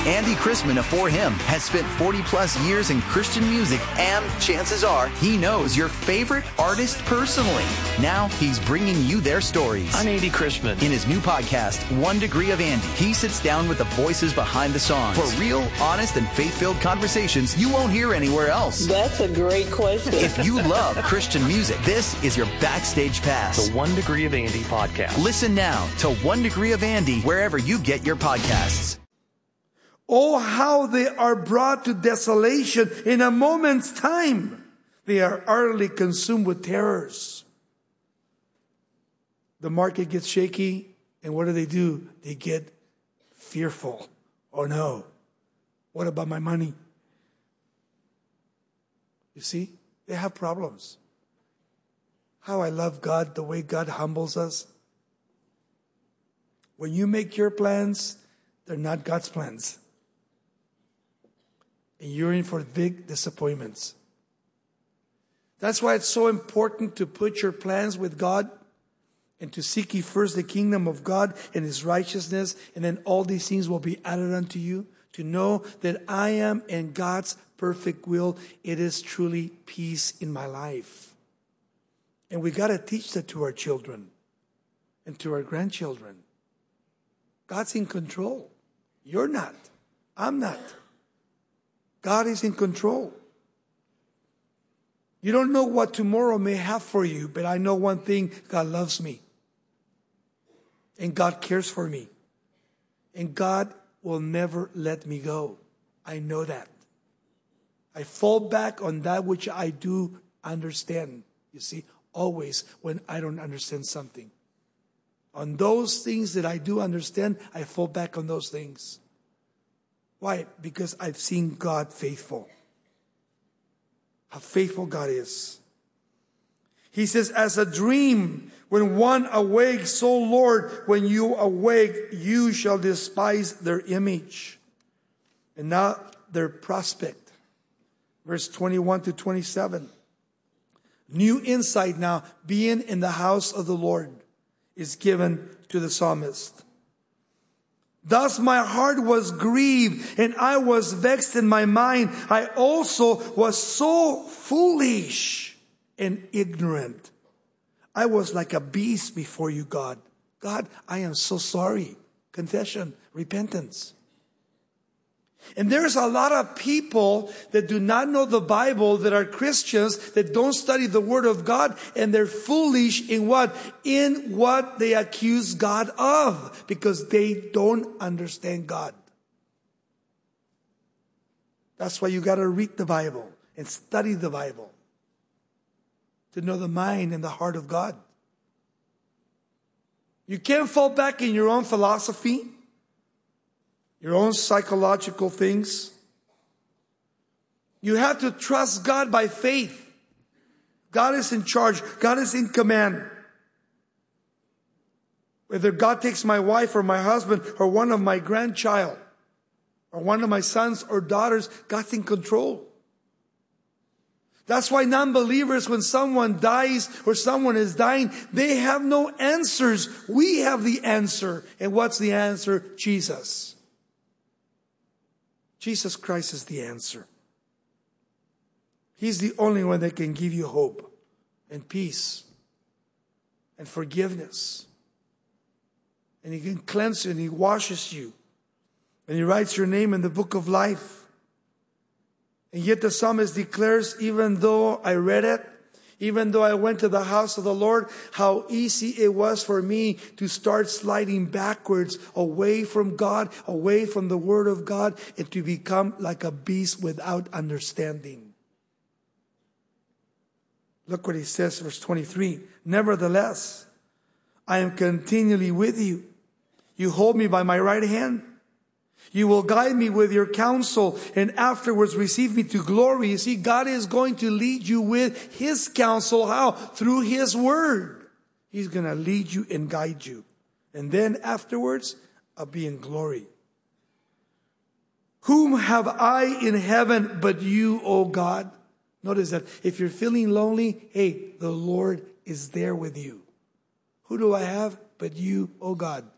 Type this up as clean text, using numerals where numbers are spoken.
Andy Chrisman of For Him has spent 40 plus years in Christian music, and chances are he knows your favorite artist personally. Now he's bringing you their stories. I'm Andy Chrisman. In his new podcast, 1 Degree of Andy, he sits down with the voices behind the songs for real, honest, and faith-filled conversations you won't hear anywhere else. That's a great question. If you love Christian music, this is your backstage pass. The 1 Degree of Andy podcast. Listen now to 1 Degree of Andy wherever you get your podcasts. Oh, how they are brought to desolation in a moment's time. They are utterly consumed with terrors. The market gets shaky, and what do? They get fearful. Oh no, what about my money? You see, they have problems. How I love God, the way God humbles us. When you make your plans, they're not God's plans. And you're in for big disappointments. That's why it's so important to put your plans with God and to seek ye first the kingdom of God and His righteousness, and then all these things will be added unto you. To know that I am in God's perfect will, it is truly peace in my life. And we got to teach that to our children and to our grandchildren. God's in control. You're not. I'm not. God is in control. You don't know what tomorrow may have for you, but I know one thing: God loves me. And God cares for me. And God will never let me go. I know that. I fall back on that which I do understand. You see, always when I don't understand something. On those things that I do understand, I fall back on those things. Why? Because I've seen God faithful. How faithful God is. He says, as a dream, when one awakes, so Lord, when you awake, you shall despise their image. And now their prospect. Verse 21 to 27. New insight now, being in the house of the Lord, is given to the psalmist. Thus my heart was grieved, and I was vexed in my mind. I also was so foolish and ignorant. I was like a beast before you, God. God, I am so sorry. Confession, repentance. And there's a lot of people that do not know the Bible, that are Christians, that don't study the Word of God, and they're foolish in what? In what they accuse God of, because they don't understand God. That's why you got to read the Bible and study the Bible to know the mind and the heart of God. You can't fall back in your own philosophy, your own psychological things. You have to trust God by faith. God is in charge. God is in command. Whether God takes my wife or my husband or one of my grandchild or one of my sons or daughters, God's in control. That's why non-believers, when someone dies or someone is dying, they have no answers. We have the answer. And what's the answer? Jesus. Jesus Christ is the answer. He's the only one that can give you hope and peace and forgiveness. And He can cleanse you and He washes you. And He writes your name in the book of life. And yet the psalmist declares, even though I read it, even though I went to the house of the Lord, how easy it was for me to start sliding backwards away from God, away from the Word of God, and to become like a beast without understanding. Look what he says, verse 23. Nevertheless, I am continually with you. You hold me by my right hand. You will guide me with your counsel and afterwards receive me to glory. You see, God is going to lead you with His counsel. How? Through His Word. He's going to lead you and guide you. And then afterwards, I'll be in glory. Whom have I in heaven but you, O God? Notice that if you're feeling lonely, hey, the Lord is there with you. Who do I have but you, O God?